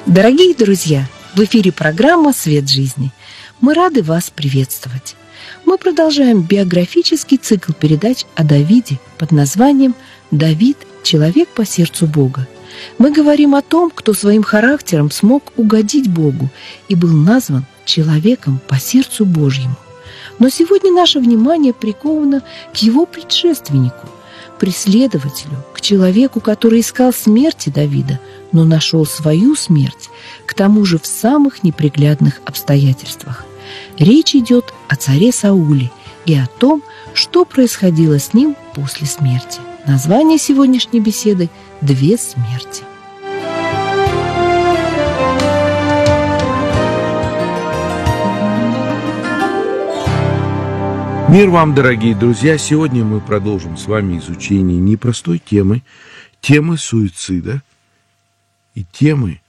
Дорогие друзья, в эфире программа «Свет жизни». Мы рады вас приветствовать. Мы продолжаем биографический цикл передач о Давиде под названием «Давид – человек по сердцу Бога». Мы говорим о том, кто своим характером смог угодить Богу и был назван человеком по сердцу Божьему. Но сегодня наше внимание приковано к его предшественнику, преследователю, к человеку, который искал смерти Давида, но нашел свою смерть, к тому же в самых неприглядных обстоятельствах. Речь идет о царе Сауле и о том, что происходило с ним после смерти. Название сегодняшней беседы «Две смерти». Мир вам, дорогие друзья! Сегодня мы продолжим с вами изучение непростой темы суицида и темы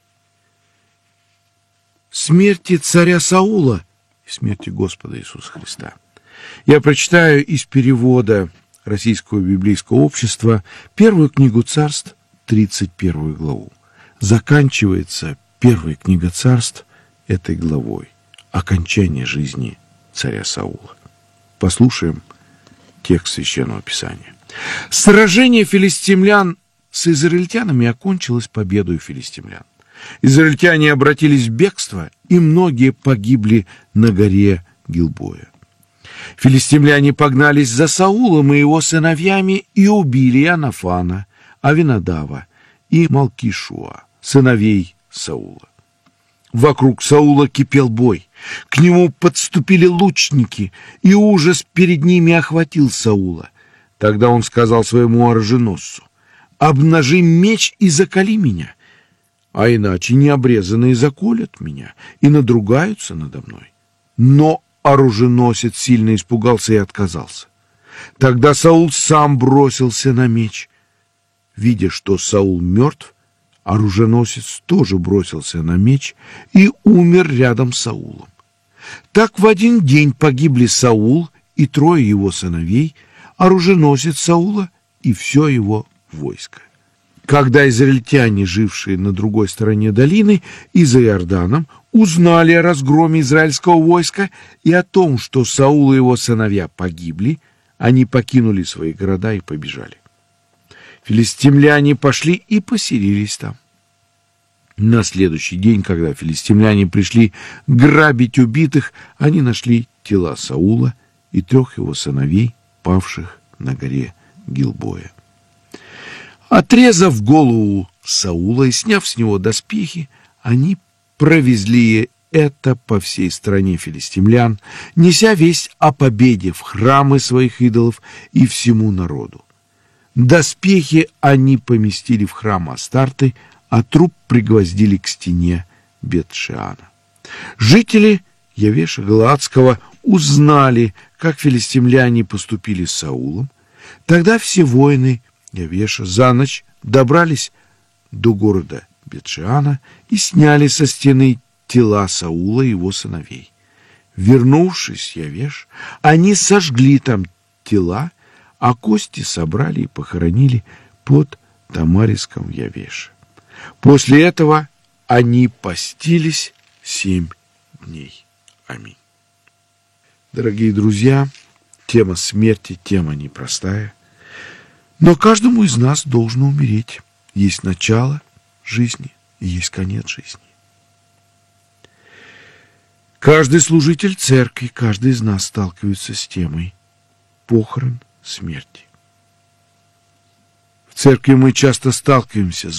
смерти царя Саула и смерти Господа Иисуса Христа. Я прочитаю из перевода Российского библейского общества первую книгу Царств, 31 главу. Заканчивается первая книга Царств этой главой «Окончание жизни царя Саула». Послушаем текст Священного Писания. Сражение филистимлян с израильтянами окончилось победой филистимлян. Израильтяне обратились в бегство, и многие погибли на горе Гилбоя. Филистимляне погнались за Саулом и его сыновьями и убили Иоаннафана, Авинадава и Малкишуа, сыновей Саула. Вокруг Саула кипел бой. К нему подступили лучники, и ужас перед ними охватил Саула. Тогда он сказал своему оруженосцу: «Обнажи меч и заколи меня, а иначе необрезанные заколят меня и надругаются надо мной». Но оруженосец сильно испугался и отказался. Тогда Саул сам бросился на меч. Видя, что Саул мертв, оруженосец тоже бросился на меч и умер рядом с Саулом. Так в один день погибли Саул и 3 его сыновей, оруженосец Саула и все его войско. Когда израильтяне, жившие на другой стороне долины и за Иорданом, узнали о разгроме израильского войска и о том, что Саул и его сыновья погибли, они покинули свои города и побежали. Филистимляне пошли и поселились там. На следующий день, когда филистимляне пришли грабить убитых, они нашли тела Саула и 3 его сыновей, павших на горе Гилбоя. Отрезав голову Саула и сняв с него доспехи, они провезли это по всей стране филистимлян, неся весть о победе в храмы своих идолов и всему народу. Доспехи они поместили в храм Астарты, а труп пригвоздили к стене Бет-Шеана. Жители Явеша Галаадского узнали, как филистимляне поступили с Саулом. Тогда все воины Явеша за ночь добрались до города Бет-Шеана и сняли со стены тела Саула и его сыновей. Вернувшись в Явеш, они сожгли там тела, а кости собрали и похоронили под Тамариском в Явеше. После этого они постились 7 дней. Аминь. Дорогие друзья, тема смерти, тема непростая, но каждому из нас должно умереть. Есть начало жизни и есть конец жизни. Каждый служитель церкви, каждый из нас сталкивается с темой похорон, смерти. В церкви мы часто сталкиваемся с